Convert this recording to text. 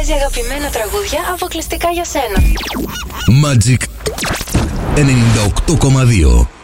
παίζει αγαπημένα τραγούδια αποκλειστικά για σένα. Magic 98,2.